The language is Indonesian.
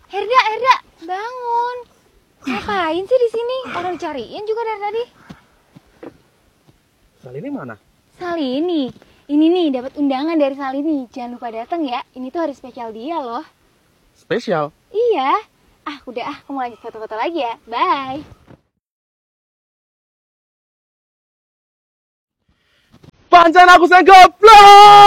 Herda, bangun. Ngapain sih di sini? Orang dicariin juga dari tadi. Salini mana? Salini. Ini nih dapat undangan dari Salini. Jangan lupa datang ya. Ini tuh hari spesial dia loh. Spesial? Iya. Udah kamu lanjut foto-foto lagi ya. Bye. Pancen aku sing goblok!